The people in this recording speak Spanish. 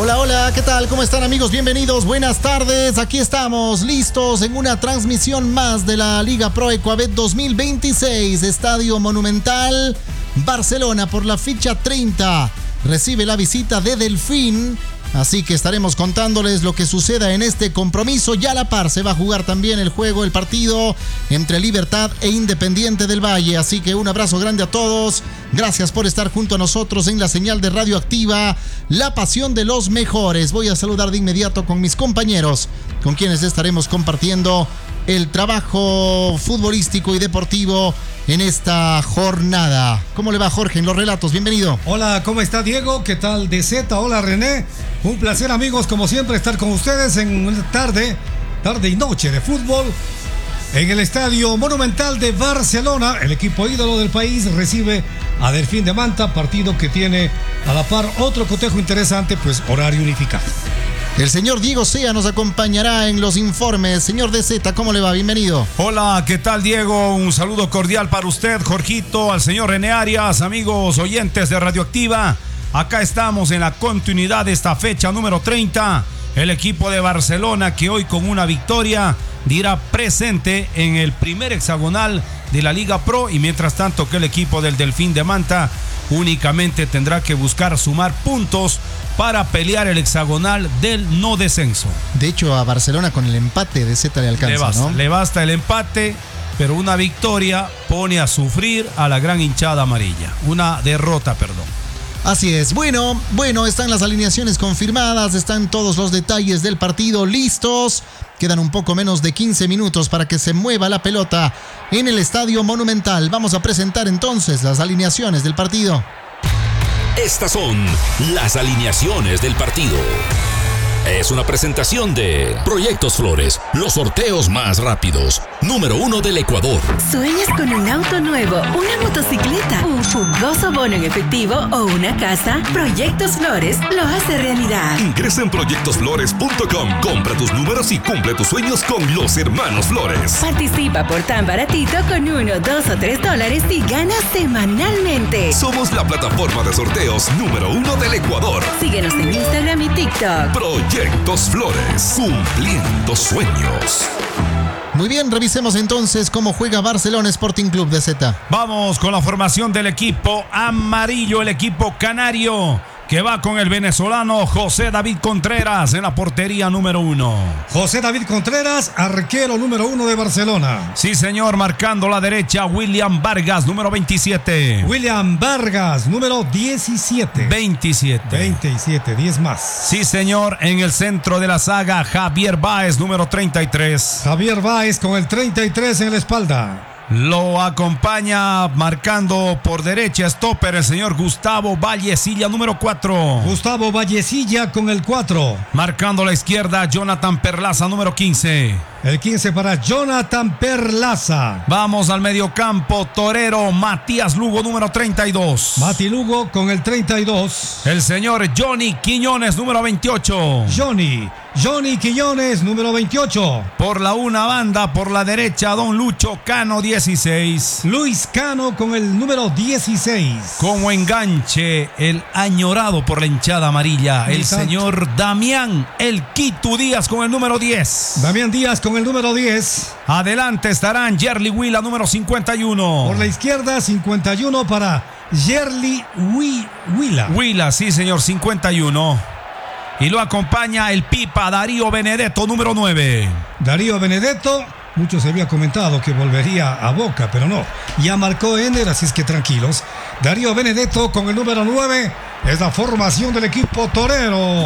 Hola, hola, ¿qué tal? ¿Cómo están, amigos? Bienvenidos, buenas tardes. Aquí estamos, listos en una transmisión más de la Liga Pro Ecuabet 2026. Estadio Monumental, Barcelona, por la ficha 30. Recibe la visita de Delfín. Así que estaremos contándoles lo que suceda en este compromiso. Ya a la par se va a jugar también el partido entre Libertad e Independiente del Valle. Así que un abrazo grande a todos. Gracias por estar junto a nosotros en la señal de Radioactiva, la pasión de los mejores. Voy a saludar de inmediato con mis compañeros, con quienes estaremos compartiendo el trabajo futbolístico y deportivo en esta jornada. ¿Cómo le va, Jorge, en los relatos? Bienvenido. Hola, ¿cómo está, Diego? ¿Qué tal, DZ? Hola, René. Un placer, amigos, como siempre, estar con ustedes en una tarde y noche de fútbol en el Estadio Monumental de Barcelona. El equipo ídolo del país recibe a Delfín de Manta, partido que tiene a la par otro cotejo interesante, pues horario unificado. El señor Diego Sea nos acompañará en los informes. Señor DZ, ¿cómo le va? Bienvenido. Hola, ¿qué tal, Diego? Un saludo cordial para usted, Jorgito, al señor René Arias, amigos oyentes de Radioactiva. Acá estamos en la continuidad de esta fecha número 30. El equipo de Barcelona, que hoy con una victoria dirá presente en el primer hexagonal de la Liga Pro, y mientras tanto que el equipo del Delfín de Manta únicamente tendrá que buscar sumar puntos para pelear el hexagonal del no descenso. De hecho, a Barcelona con el empate de Z le alcanza, le basta el empate, pero una victoria pone a sufrir a la gran hinchada amarilla. Una derrota, perdón. Así es. Bueno, están las alineaciones confirmadas, están todos los detalles del partido listos. Quedan un poco menos de 15 minutos para que se mueva la pelota en el Estadio Monumental. Vamos a presentar entonces las alineaciones del partido. Estas son las alineaciones del partido. Es una presentación de Proyectos Flores, los sorteos más rápidos. Número 1 del Ecuador. ¿Sueñas con un auto nuevo, una motocicleta, un jugoso bono en efectivo o una casa? Proyectos Flores lo hace realidad. Ingresa en proyectosflores.com, compra tus números y cumple tus sueños con los hermanos Flores. Participa por tan baratito con $1, $2 o $3 y gana semanalmente. Somos la plataforma de sorteos número 1 del Ecuador. Síguenos en Instagram y TikTok. Proyectos Flores, cumpliendo sueños. Muy bien, revisemos entonces cómo juega Barcelona Sporting Club de Z. Vamos con la formación del equipo amarillo, el equipo canario, que va con el venezolano José David Contreras en la portería número 1. José David Contreras, arquero número 1 de Barcelona. Sí, señor, marcando la derecha, William Vargas, número 27. William Vargas, número 17. 27, 10 más. Sí, señor, en el centro de la saga, Javier Báez, número 33. Javier Báez con el 33 en la espalda. Lo acompaña marcando por derecha stopper el señor Gustavo Vallecilla, número 4. Gustavo Vallecilla con el 4. Marcando la izquierda, Jonathan Perlaza, número 15. El 15 para Jonathan Perlaza. Vamos al mediocampo, torero Matías Lugo, número 32. Mati Lugo con el 32. El señor Johnny Quiñones, número 28. Johnny Quiñones, número 28. Por la una banda, por la derecha, don Lucho Cano, 16. Luis Cano con el número 16. Como enganche, el añorado por la hinchada amarilla, el señor Damián El Quito Díaz con el número 10. Damián Díaz con el número 10. Adelante estarán Yerli Huila, número 51. Por la izquierda, 51 para Yerli Huila. Huila, sí, señor, 51. Y lo acompaña el Pipa Darío Benedetto, número 9. Darío Benedetto, mucho se había comentado que volvería a Boca, pero no. Ya marcó Ender, así es que tranquilos. Darío Benedetto con el número 9 es la formación del equipo torero.